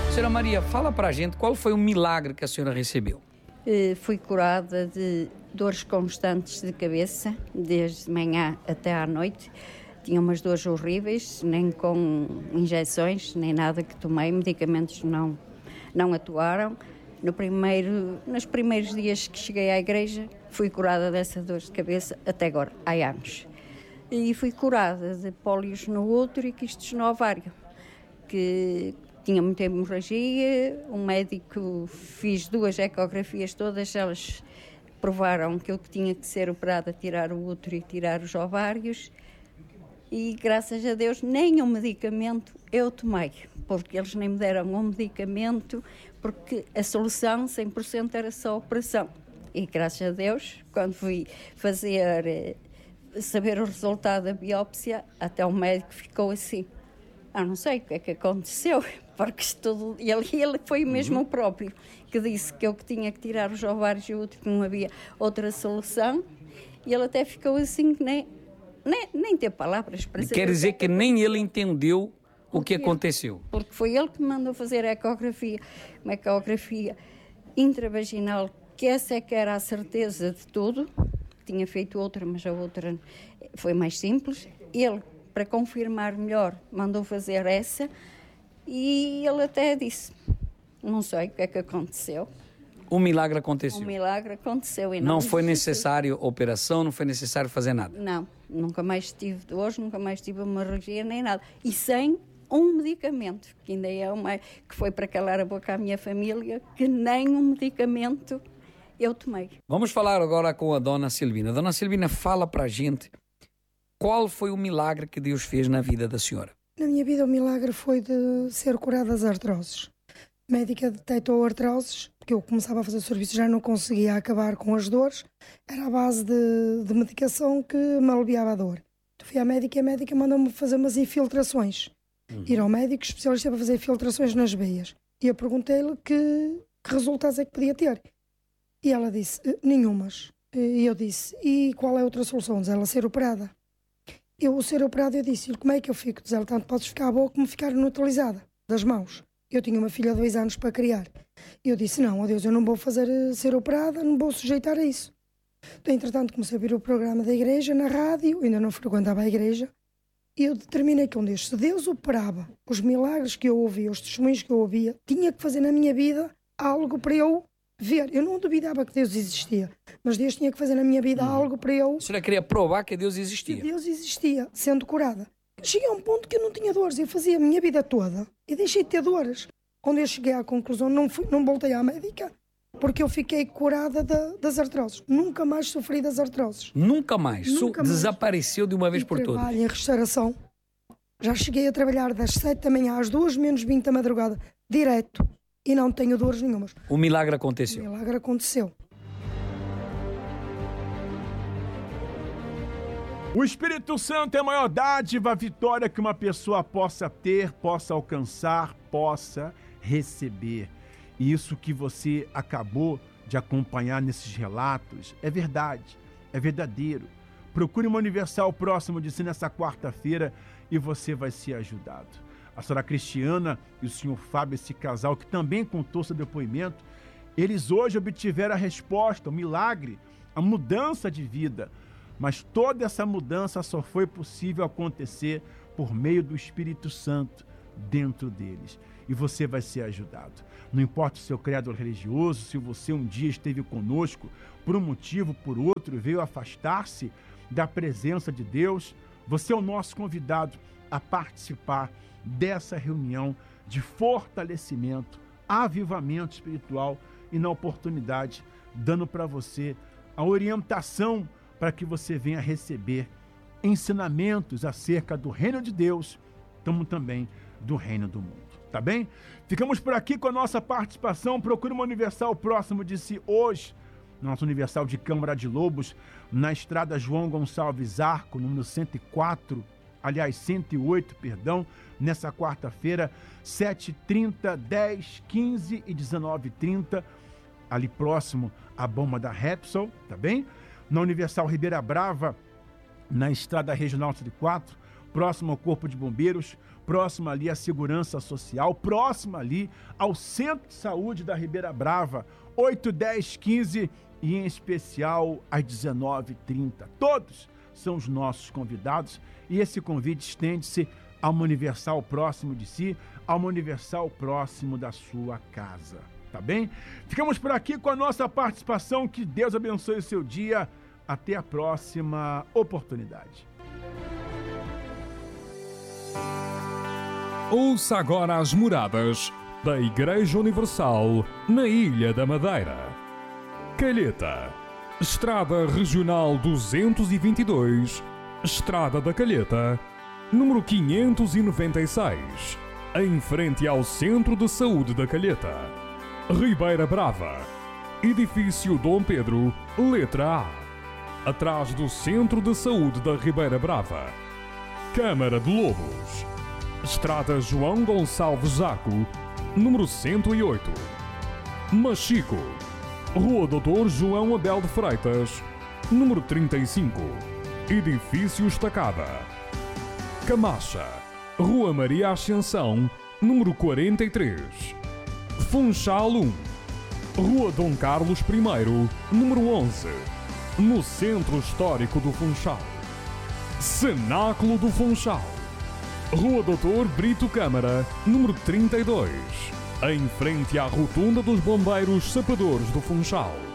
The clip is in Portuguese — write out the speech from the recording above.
Senhora Maria, fala pra gente qual foi o milagre que a senhora recebeu. Fui curada de dores constantes de cabeça, desde manhã até à noite. Tinha umas dores horríveis, nem com injeções, nem nada que tomei, medicamentos não atuaram. Nos primeiros dias que cheguei à igreja, fui curada dessa dor de cabeça, até agora, há anos. E fui curada de pólios no útero e quistes no ovário, que tinha muita hemorragia. O médico fiz 2 ecografias, todas elas provaram que eu tinha que ser operada, tirar o útero e tirar os ovários. E graças a Deus nenhum medicamento eu tomei, porque eles nem me deram um medicamento, porque a solução 100% era só a operação. E graças a Deus, quando fui saber o resultado da biópsia, até o médico ficou assim: não sei o que é que aconteceu, porque ele foi mesmo o próprio que disse que eu que tinha que tirar os ovários e o útero, que não havia outra solução, e ele até ficou assim que nem ter palavras para saber. Quer dizer que nem ele entendeu o que aconteceu. Porque foi ele que me mandou fazer a ecografia, uma ecografia intravaginal, que essa é que era a certeza de tudo. Tinha feito outra, mas a outra foi mais simples. Ele, para confirmar melhor, mandou fazer essa, e ele até disse: não sei o que é que aconteceu. O milagre aconteceu. O milagre aconteceu. E não foi necessário operação, não foi necessário fazer nada. Não, nunca mais tive dores, nunca mais tive hemorragia, nem nada. E sem um medicamento, que ainda é que foi para calar a boca à minha família, que nem um medicamento eu tomei. Vamos falar agora com a dona Silvina. Dona Silvina, fala para a gente qual foi o milagre que Deus fez na vida da senhora. Na minha vida o milagre foi de ser curada das artroses. A médica detectou artroses, porque eu começava a fazer serviço, já não conseguia acabar com as dores. Era a base de medicação que me aliviava a dor. Então fui à médica e a médica mandou-me fazer umas infiltrações. Ir ao médico especialista para fazer infiltrações nas veias. E eu perguntei-lhe que resultados é que podia ter. E ela disse: nenhumas. E eu disse: e qual é a outra solução? Diz ela: ser operada. Eu ser operada, eu disse: como é que eu fico? Diz ela: tanto podes ficar boa como ficar inutilizada das mãos. Eu tinha uma filha de 2 anos para criar. Eu disse: não, adeus, eu não vou ser operada, não vou sujeitar a isso. Então, entretanto, comecei a ouvir o programa da igreja na rádio, ainda não frequentava a igreja, e eu determinei que se Deus operava os milagres que eu ouvia, os testemunhos que eu ouvia, tinha que fazer na minha vida algo para eu ver. Eu não duvidava que Deus existia, mas Deus tinha que fazer na minha vida algo para eu... A senhora queria provar que Deus existia. Que Deus existia, sendo curada. Cheguei a um ponto que eu não tinha dores, eu fazia a minha vida toda e deixei de ter dores. Onde eu cheguei à conclusão, não voltei à médica, porque eu fiquei curada das artroses. Nunca mais sofri das artroses. Nunca mais? Nunca mais. Desapareceu de uma vez por todas? Trabalho em restauração. Já cheguei a trabalhar das 7 da manhã às 2:20 da madrugada, direto, e não tenho dores nenhumas. O milagre aconteceu? O milagre aconteceu. O Espírito Santo é a maior dádiva, a vitória que uma pessoa possa ter, possa alcançar, possa receber. E isso que você acabou de acompanhar nesses relatos é verdade, é verdadeiro. Procure uma Universal próximo de si nessa quarta-feira e você vai ser ajudado. A senhora Cristiana e o senhor Fábio, esse casal que também contou seu depoimento, eles hoje obtiveram a resposta, o milagre, a mudança de vida. Mas toda essa mudança só foi possível acontecer por meio do Espírito Santo dentro deles. E você vai ser ajudado. Não importa o seu credo religioso, se você um dia esteve conosco, por um motivo, por outro, veio afastar-se da presença de Deus, você é o nosso convidado a participar dessa reunião de fortalecimento, avivamento espiritual e, na oportunidade, dando para você a orientação para que você venha receber ensinamentos acerca do reino de Deus, como também do reino do mundo. Tá bem? Ficamos por aqui com a nossa participação. Procure uma Universal próximo de si hoje. Nossa Universal de Câmara de Lobos, na estrada João Gonçalves Arco, número 108, nessa quarta-feira, 7h30, 10, 15 e 19h30, ali próximo à bomba da Repsol, tá bem? Na Universal Ribeira Brava, na estrada regional 104, próximo ao Corpo de Bombeiros. próximo ali à Segurança Social, próximo ali ao Centro de Saúde da Ribeira Brava, 8, 10, 15 e em especial às 19h30. Todos são os nossos convidados e esse convite estende-se a uma Universal próximo de si, a uma Universal próximo da sua casa. Tá bem? Ficamos por aqui com a nossa participação. Que Deus abençoe o seu dia. Até a próxima oportunidade. Ouça agora as moradas da Igreja Universal na Ilha da Madeira. Calheta, Estrada Regional 222, Estrada da Calheta, número 596, em frente ao Centro de Saúde da Calheta. Ribeira Brava, Edifício Dom Pedro, letra A, atrás do Centro de Saúde da Ribeira Brava. Câmara de Lobos, Estrada João Gonçalves Zaco, número 108. Machico, Rua Doutor João Abel de Freitas, número 35, Edifício Estacada. Camacha, Rua Maria Ascensão, número 43. Funchal 1, Rua Dom Carlos I, número 11, no Centro Histórico do Funchal. Cenáculo do Funchal, Rua Doutor Brito Câmara, número 32, em frente à Rotunda dos Bombeiros Sapadores do Funchal.